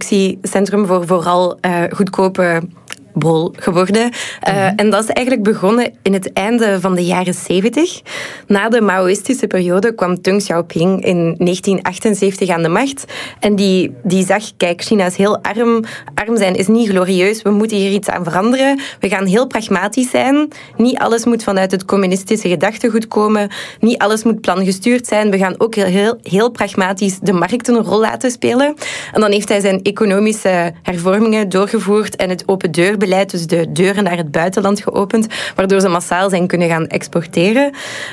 productiecentrum voor vooral goedkope bol geworden. En dat is eigenlijk begonnen in het einde van de jaren 70. Na de Maoïstische periode kwam Deng Xiaoping in 1978 aan de macht. En die zag, kijk, China is heel arm. Arm zijn is niet glorieus. We moeten hier iets aan veranderen. We gaan heel pragmatisch zijn. Niet alles moet vanuit het communistische gedachtegoed komen. Niet alles moet plangestuurd zijn. We gaan ook heel pragmatisch de markt een rol laten spelen. En dan heeft hij zijn economische hervormingen doorgevoerd en het open deurbeleid, dus de deuren naar het buitenland geopend, waardoor ze massaal zijn kunnen gaan exporteren.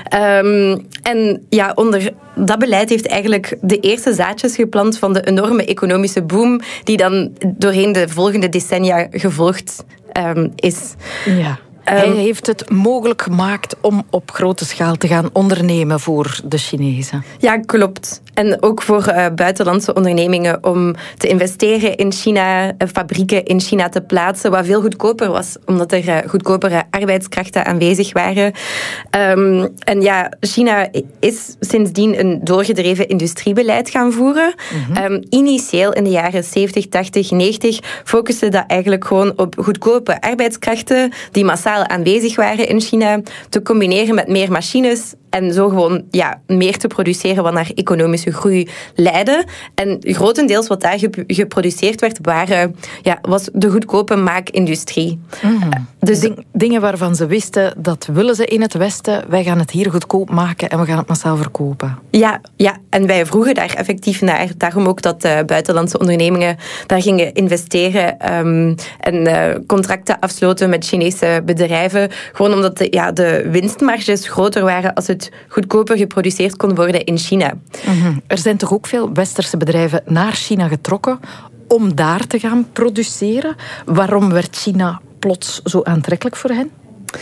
En ja, onder dat beleid heeft eigenlijk de eerste zaadjes geplant van de enorme economische boom die dan doorheen de volgende decennia gevolgd is. Ja. Hij heeft het mogelijk gemaakt om op grote schaal te gaan ondernemen voor de Chinezen. Ja, klopt. En ook voor buitenlandse ondernemingen om te investeren in China, fabrieken in China te plaatsen, wat veel goedkoper was, omdat er goedkopere arbeidskrachten aanwezig waren. En ja, China is sindsdien een doorgedreven industriebeleid gaan voeren. Initieel in de jaren 70, 80, 90 focuste dat eigenlijk gewoon op goedkope arbeidskrachten die massaal aanwezig waren in China, te combineren met meer machines en zo gewoon meer te produceren wat naar economische groei leidde. En grotendeels wat daar geproduceerd werd, was de goedkope maakindustrie. Dus dingen waarvan ze wisten, dat willen ze in het Westen. Wij gaan het hier goedkoop maken en we gaan het massaal verkopen. Ja, en wij vroegen daar effectief naar. Daarom ook dat buitenlandse ondernemingen daar gingen investeren en contracten afsloten met Chinese bedrijven. Gewoon omdat de winstmarges groter waren als het goedkoper geproduceerd kon worden in China. Er zijn toch ook veel westerse bedrijven naar China getrokken om daar te gaan produceren. Waarom werd China plots zo aantrekkelijk voor hen?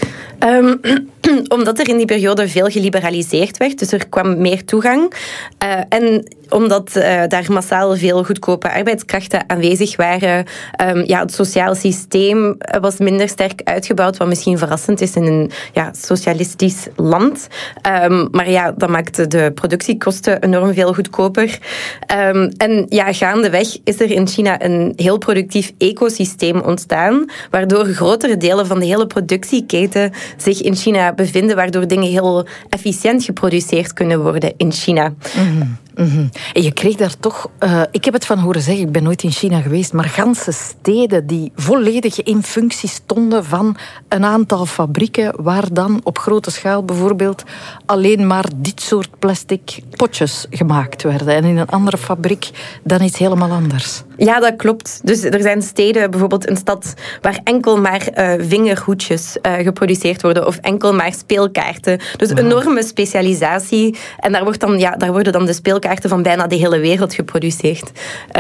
Omdat er in die periode veel geliberaliseerd werd, dus er kwam meer toegang. En omdat daar massaal veel goedkope arbeidskrachten aanwezig waren. Het sociaal systeem was minder sterk uitgebouwd, wat misschien verrassend is in een socialistisch land. Maar dat maakte de productiekosten enorm veel goedkoper. En gaandeweg is er in China een heel productief ecosysteem ontstaan, waardoor grotere delen van de hele productieketen zich in China bevinden, waardoor dingen heel efficiënt geproduceerd kunnen worden in China. En je kreeg daar toch, ik heb het van horen zeggen, ik ben nooit in China geweest, maar ganse steden die volledig in functie stonden van een aantal fabrieken waar dan op grote schaal bijvoorbeeld alleen maar dit soort plastic potjes gemaakt werden. En in een andere fabriek dan iets helemaal anders. Ja, dat klopt. Dus er zijn steden, bijvoorbeeld een stad waar enkel maar vingerhoedjes geproduceerd worden of enkel maar speelkaarten. Dus enorme specialisatie. En daar worden dan de speelkaarten van bijna de hele wereld geproduceerd.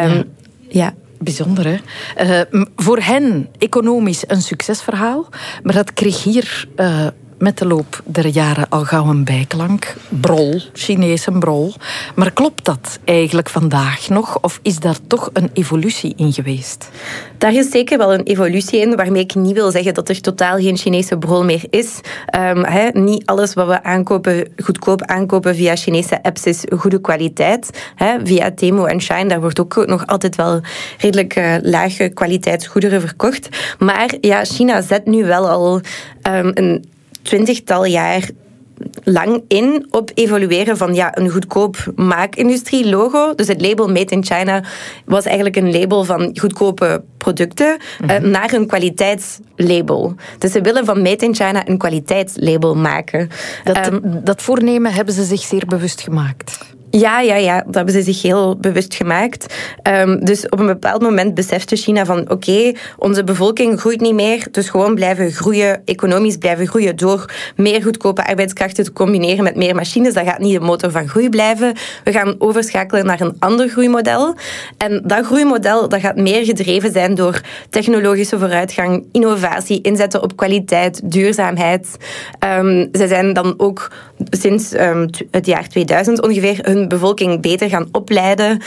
Bijzonder, hè? Voor hen economisch een succesverhaal, maar dat kreeg hier met de loop der jaren al gauw een bijklank. Brol, Chinese brol. Maar klopt dat eigenlijk vandaag nog? Of is daar toch een evolutie in geweest? Daar is zeker wel een evolutie in, waarmee ik niet wil zeggen dat er totaal geen Chinese brol meer is. Niet alles wat we goedkoop aankopen via Chinese apps is goede kwaliteit. Via Temu en Shein, daar wordt ook nog altijd wel redelijk lage kwaliteitsgoederen verkocht. Maar China zet nu wel al een 20-tal jaar lang in op evolueren van een goedkoop maakindustrie logo. Dus het label Made in China was eigenlijk een label van goedkope producten naar een kwaliteitslabel. Dus ze willen van Made in China een kwaliteitslabel maken. Dat voornemen hebben ze zich zeer bewust gemaakt. Ja, dat hebben ze zich heel bewust gemaakt. Dus op een bepaald moment besefte China van oké, onze bevolking groeit niet meer, dus gewoon blijven groeien, economisch blijven groeien door meer goedkope arbeidskrachten te combineren met meer machines. Dat gaat niet de motor van groei blijven. We gaan overschakelen naar een ander groeimodel. En dat groeimodel dat gaat meer gedreven zijn door technologische vooruitgang, innovatie, inzetten op kwaliteit, duurzaamheid. Ze zijn dan ook sinds het jaar 2000 ongeveer hun bevolking beter gaan opleiden.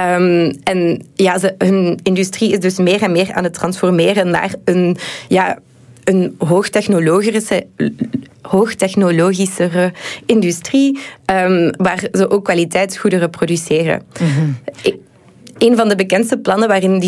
Hun industrie is dus meer en meer aan het transformeren naar een hoogtechnologischere industrie, waar ze ook kwaliteitsgoederen produceren. Een van de bekendste plannen waarin die